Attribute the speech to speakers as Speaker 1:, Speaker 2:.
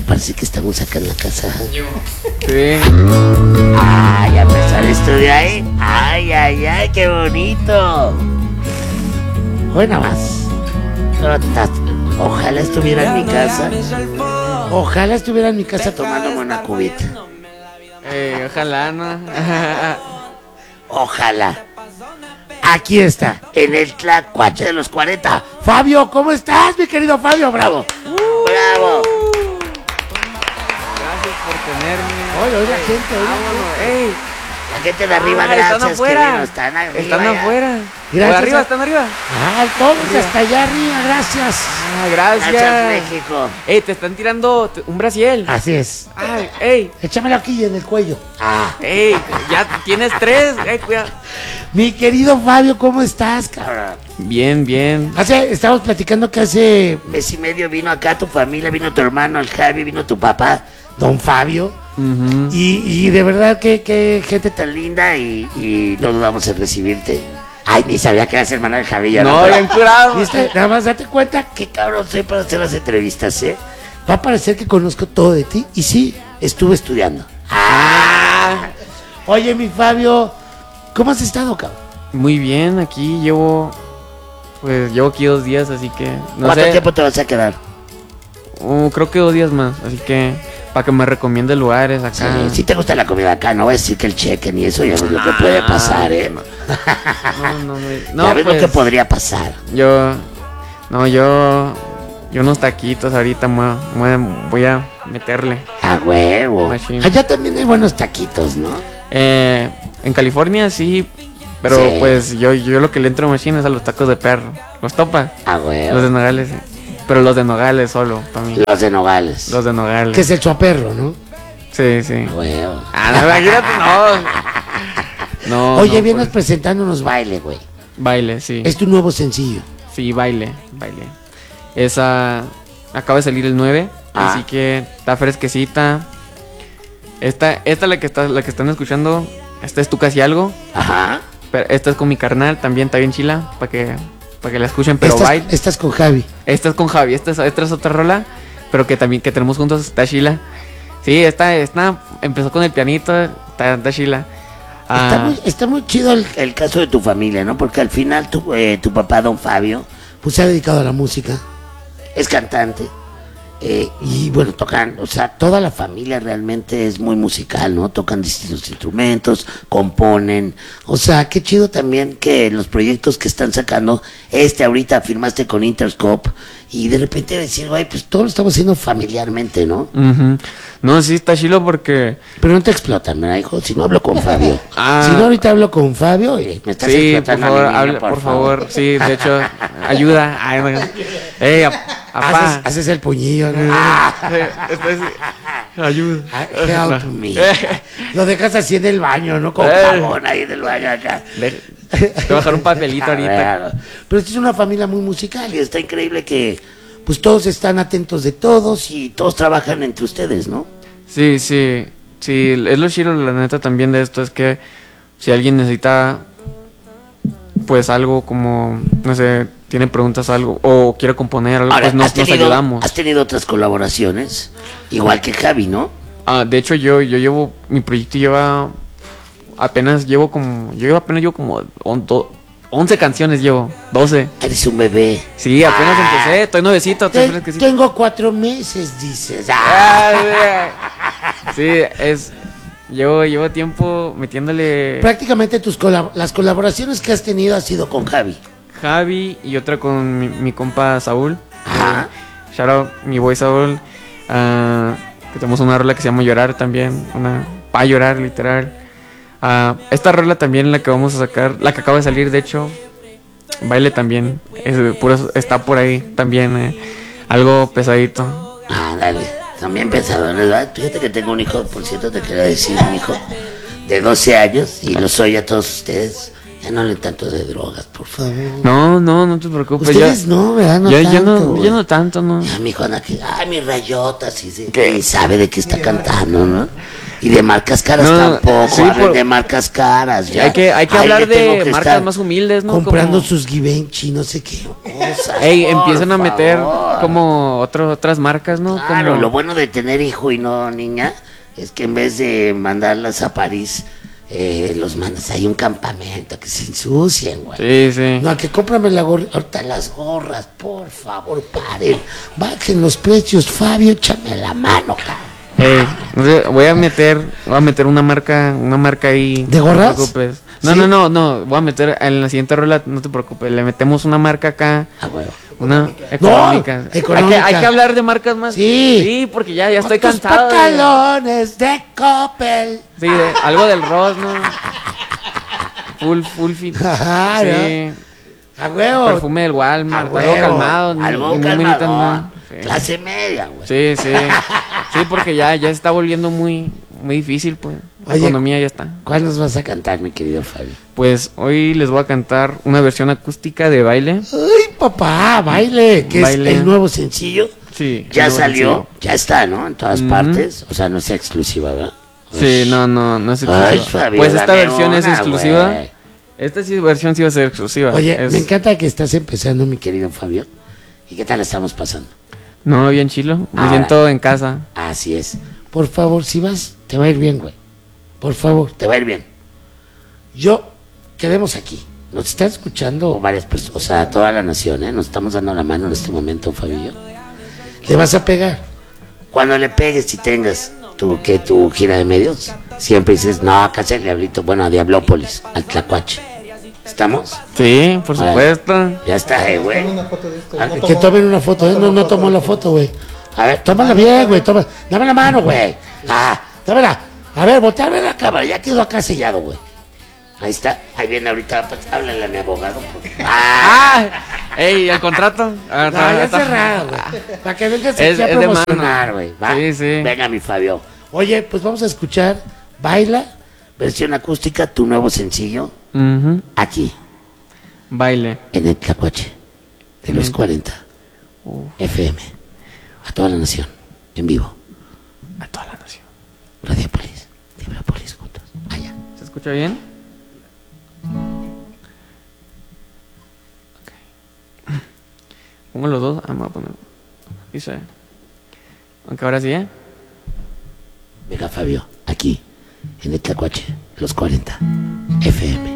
Speaker 1: parece que estamos acá en la casa.
Speaker 2: Sí.
Speaker 1: Ay, a empezar a estudiar ahí. Ay, ay, ay, qué bonito. Hoy nada más. Ojalá estuviera en mi casa. Ojalá estuviera en mi casa tomándome una cubita.
Speaker 2: Ojalá, ¿no?
Speaker 1: Ojalá. Aquí está, en el Tlacuache de los 40. Fabio, ¿cómo estás, mi querido Fabio? Bravo. Bravo.
Speaker 2: Gracias por tenerme.
Speaker 1: Oye, la gente,
Speaker 2: ¡Ey!
Speaker 1: La gente de arriba,
Speaker 2: Están
Speaker 1: gracias.
Speaker 2: afuera.
Speaker 1: Que vino, están arriba.
Speaker 2: Están afuera.
Speaker 1: Gracias.
Speaker 2: Arriba, están arriba.
Speaker 1: Todos
Speaker 2: Arriba.
Speaker 1: hasta allá arriba, gracias.
Speaker 2: Gracias.
Speaker 1: Gracias, México.
Speaker 2: Ey, te están tirando un brasiel.
Speaker 1: Así es.
Speaker 2: Ay, ey.
Speaker 1: Échamelo aquí en el cuello.
Speaker 2: Ey, ya tienes 3. Cuidado.
Speaker 1: Mi querido Fabio, ¿cómo estás, cabrón?
Speaker 2: Bien, bien.
Speaker 1: Estábamos platicando que hace mes y medio vino acá tu familia, vino tu hermano, el Javi, vino tu papá, don Fabio.
Speaker 2: Uh-huh.
Speaker 1: Y de verdad que gente tan linda y no dudamos en recibirte. Ay, ni sabía que eras hermano del Javi.
Speaker 2: No, bien curado.
Speaker 1: ¿Viste? Nada más date cuenta que cabrón soy para hacer las entrevistas, ¿eh? Va a parecer que conozco todo de ti. Y sí, estuve estudiando. Oye, mi Fabio, ¿cómo has estado, cabrón?
Speaker 2: Muy bien, aquí llevo aquí 2 días, así que no
Speaker 1: ¿Cuánto
Speaker 2: sé.
Speaker 1: tiempo te vas a quedar?
Speaker 2: Creo que 2 días más, así que para que me recomiende lugares acá.
Speaker 1: Sí, te gusta la comida acá, no voy a decir que el cheque ni eso, ya ves lo que puede pasar, ¿eh?
Speaker 2: No,
Speaker 1: ya ves
Speaker 2: pues,
Speaker 1: lo que podría pasar.
Speaker 2: Yo unos taquitos ahorita voy a meterle.
Speaker 1: A huevo.
Speaker 2: Machine.
Speaker 1: Allá también hay buenos taquitos, ¿no?
Speaker 2: En California sí, pero
Speaker 1: Sí.
Speaker 2: pues yo lo que le entro machine es a los tacos de perro. ¿Los topa?
Speaker 1: A huevo.
Speaker 2: Los de nogales, sí. Pero los de nogales solo, para mí.
Speaker 1: Los de Nogales.
Speaker 2: Los de nogales.
Speaker 1: Que es el chuaperro, ¿no?
Speaker 2: Sí, sí.
Speaker 1: A huevo.
Speaker 2: No, imagínate, no.
Speaker 1: Oye,
Speaker 2: no,
Speaker 1: vienes
Speaker 2: pues,
Speaker 1: presentándonos baile, güey.
Speaker 2: baile, sí.
Speaker 1: Es tu nuevo sencillo.
Speaker 2: Sí, baile. Esa acaba de salir el 9, así que está fresquecita. Esta la que están escuchando, esta es Tú Casi Algo.
Speaker 1: Ajá.
Speaker 2: Pero esta es con mi carnal, también está bien chila, para que la escuchen, pero baile.
Speaker 1: Estás con Javi.
Speaker 2: Esta es con Javi, esta es otra rola, pero que también que tenemos juntos, está chila. Sí, esta empezó con el pianito, está chila.
Speaker 1: Está muy chido el caso de tu familia, ¿no? Porque al final tu papá, don Fabio, pues se ha dedicado a la música. Es cantante. Y bueno, tocan, o sea, toda la familia realmente es muy musical, ¿no? Tocan distintos instrumentos, componen. O sea, qué chido también que los proyectos que están sacando, ahorita firmaste con Interscope, y de repente decir, güey, pues todo lo estamos haciendo familiarmente, ¿no?
Speaker 2: Uh-huh. No, sí, está chilo porque...
Speaker 1: Pero no te explotan, ¿verdad, hijo? Si no hablo con Fabio.
Speaker 2: Ah.
Speaker 1: Si no, ahorita hablo con Fabio y me estás
Speaker 2: Sí, por
Speaker 1: explotando
Speaker 2: favor,
Speaker 1: a mi niño,
Speaker 2: por favor. Sí, de hecho, ayuda. Ay, no. Ey, apá.
Speaker 1: Haces el puñillo, ¿no?
Speaker 2: Ayuda.
Speaker 1: Help me. Lo dejas así en el baño, ¿no? Con jabón ahí en el baño acá.
Speaker 2: Te voy a dejar un papelito ahorita.
Speaker 1: Pero esta es una familia muy musical y está increíble que pues todos están atentos de todos y todos trabajan entre ustedes, ¿no?
Speaker 2: Sí, es lo chido, la neta, también de esto, es que si alguien necesita pues algo como, no sé, tiene preguntas algo o quiere componer algo,
Speaker 1: Ahora,
Speaker 2: pues nos ayudamos.
Speaker 1: ¿Has tenido otras colaboraciones? Igual que Javi, ¿no?
Speaker 2: De hecho yo llevo, mi proyecto apenas llevo como 11 canciones llevo, 12.
Speaker 1: Eres un bebé.
Speaker 2: Sí, apenas empecé, estoy nuevecito, estoy fresquecito.
Speaker 1: Tengo 4 meses, dices.
Speaker 2: Sí, llevo tiempo metiéndole
Speaker 1: Prácticamente las colaboraciones que has tenido ha sido con Javi.
Speaker 2: Javi y otra con mi compa Saúl.
Speaker 1: Ajá.
Speaker 2: Shout out, mi boy Saúl. Que tenemos una rola que se llama Llorar también, para llorar literal. Esta rola también, la que vamos a sacar, la que acaba de salir, de hecho, baile también, está por ahí también, algo pesadito.
Speaker 1: Dale, también pensadores, ¿verdad? Fíjate que tengo un hijo, por cierto, te quería decir, un hijo de 12 años, y lo soy a todos ustedes. Ya no le tanto de drogas, por favor.
Speaker 2: No te preocupes.
Speaker 1: Ustedes no, ¿verdad? No tanto.
Speaker 2: Yo no tanto, no.
Speaker 1: Ya mi hijo anda aquí, mi rayota, sí, que sabe de qué está cantando, ¿no? Y de marcas caras
Speaker 2: No,
Speaker 1: tampoco,
Speaker 2: sí,
Speaker 1: hablen de marcas caras. Ya.
Speaker 2: Hay que
Speaker 1: Ahí
Speaker 2: hablar
Speaker 1: le tengo
Speaker 2: de
Speaker 1: que
Speaker 2: marcas
Speaker 1: estar
Speaker 2: más humildes, ¿no?
Speaker 1: comprando
Speaker 2: Como-
Speaker 1: sus Givenchy, no sé qué cosas.
Speaker 2: Ey,
Speaker 1: por
Speaker 2: empiezan a meter
Speaker 1: favor.
Speaker 2: como otras marcas, ¿no?
Speaker 1: Claro,
Speaker 2: Como-
Speaker 1: lo bueno de tener hijo y no niña es que en vez de mandarlas a París, los mandas ahí a un campamento, que se ensucien, güey.
Speaker 2: Sí, sí.
Speaker 1: No, que cómprame la gorra, ahorita las gorras, por favor, paren, bajen los precios, Fabio, échame la mano, cabrón.
Speaker 2: No sé, voy a meter una marca ahí.
Speaker 1: ¿De gorras?
Speaker 2: No te preocupes.
Speaker 1: ¿Sí?
Speaker 2: No, voy a meter en la siguiente rola, no te preocupes, le metemos una marca acá,
Speaker 1: Ah, bueno.
Speaker 2: una económica.
Speaker 1: económica.
Speaker 2: Hay que hablar de marcas más.
Speaker 1: Sí.
Speaker 2: Sí, porque ya estoy
Speaker 1: Con tus
Speaker 2: cansado.
Speaker 1: pantalones de Coppel.
Speaker 2: Sí, algo del Ross, ¿no? Full fit.
Speaker 1: Ajá,
Speaker 2: Sí.
Speaker 1: A huevo.
Speaker 2: Perfume del Walmart,
Speaker 1: A
Speaker 2: algo
Speaker 1: huevo.
Speaker 2: calmado.
Speaker 1: Algo
Speaker 2: muy
Speaker 1: calmado.
Speaker 2: bonito, sí.
Speaker 1: Clase media, güey.
Speaker 2: Sí, sí. Sí, porque ya se está volviendo muy difícil, pues. La
Speaker 1: Oye,
Speaker 2: economía ya está.
Speaker 1: ¿Cuál nos vas a cantar, mi querido Fabio?
Speaker 2: Pues hoy les voy a cantar una versión acústica de baile.
Speaker 1: Ay, papá, baile, que
Speaker 2: Baile.
Speaker 1: es el nuevo sencillo.
Speaker 2: Sí.
Speaker 1: Ya
Speaker 2: no,
Speaker 1: salió,
Speaker 2: sí.
Speaker 1: ya está, ¿no? En todas
Speaker 2: Ujú.
Speaker 1: partes. O sea, no es exclusiva, ¿verdad?
Speaker 2: Sí, no es
Speaker 1: Ay,
Speaker 2: exclusiva.
Speaker 1: Fabio,
Speaker 2: Pues esta
Speaker 1: dame
Speaker 2: versión es
Speaker 1: una,
Speaker 2: exclusiva.
Speaker 1: güey.
Speaker 2: Esta versión sí va a ser exclusiva.
Speaker 1: Oye,
Speaker 2: Es-
Speaker 1: me encanta que estás empezando, mi querido Fabio. ¿Y qué tal la estamos pasando?
Speaker 2: No, bien chilo. Me
Speaker 1: Ahora.
Speaker 2: siento en casa.
Speaker 1: Así es. Por favor, si vas, te va a ir bien, güey. Por favor, te va a ir bien. Yo, quedemos aquí. Nos están escuchando varias personas, o sea, toda la nación, ¿eh? Nos estamos dando la mano en este momento, Fabio y yo. Le vas a pegar. Cuando le pegues y tengas tu gira de medios, siempre dices, no, acá es el Diablito, bueno, a Diablópolis, al Tlacuache. ¿Estamos?
Speaker 2: Sí, por
Speaker 1: Ahora.
Speaker 2: supuesto.
Speaker 1: Ya está, güey.
Speaker 3: Toma una foto de esto.
Speaker 1: Ah,
Speaker 3: No
Speaker 1: que
Speaker 3: tomó.
Speaker 1: tomen una foto, ¿eh? No tomó la foto, güey. A ver, tómala bien, güey. Dame la mano, güey. Ah, dámela. A ver, volteame la cámara. Ya quedó acá sellado, güey. Ahí está. Ahí viene ahorita. Pues, háblale a mi abogado. Porque... ¡Ah!
Speaker 2: ¡Ey, el contrato!
Speaker 1: No, ya cerrado, güey. Para que vengas
Speaker 2: Es-
Speaker 1: aquí a
Speaker 2: es de
Speaker 1: promocionar,
Speaker 2: mano.
Speaker 1: güey. ¿Va?
Speaker 2: Sí, sí.
Speaker 1: Venga, mi Fabio. Oye, pues vamos a escuchar Baila, versión acústica, tu nuevo sencillo,
Speaker 2: Ujú.
Speaker 1: aquí,
Speaker 2: Baile.
Speaker 1: en el Tlacuache, de los 40, FM, a toda la nación, en vivo.
Speaker 2: A toda la nación.
Speaker 1: Radiopolis, Diablopolis juntos, allá.
Speaker 2: ¿Se escucha bien? Ok. Pongo los dos. Ah, me voy a poner. Dice. Aunque ahora sí, ¿eh?
Speaker 1: Venga, Fabio, aquí, en el Tlacuache, los 40, FM.